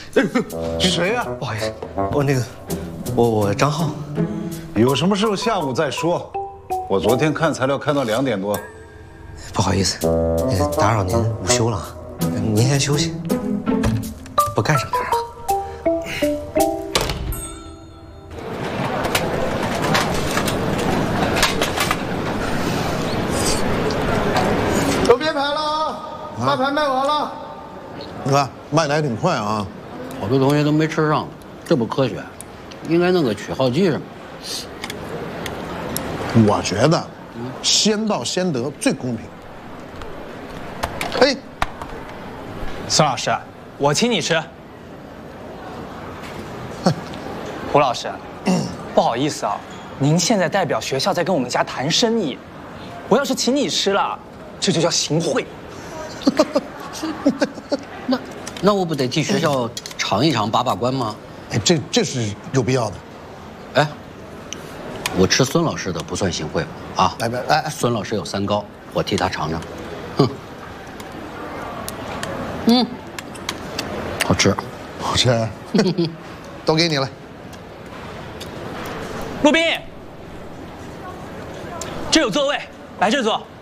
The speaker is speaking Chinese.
谁呀？ 不好意思，我张浩。 有什么时候下午再说。我昨天看材料看到2点多。 不好意思，打扰您午休了，您先休息，不干什么了。 都别排了啊！卖盘卖完了。 你看卖的还挺快啊， 好多同学都没吃上，这不科学，应该弄个取号机什么。 我觉得先到先得最公平。嘿， 孙老师，我请你吃。胡老师，不好意思啊，您现在代表学校在跟我们家谈生意，我要是请你吃了，这就叫行贿。 那我不得替学校尝一尝把关吗？ 哎，这是有必要的。 哎，我吃孙老师的不算行贿吧？啊， 来， 孙老师有3高，我替他尝尝。好吃， 好吃，都给你了。 陆斌，这有座位，来这坐。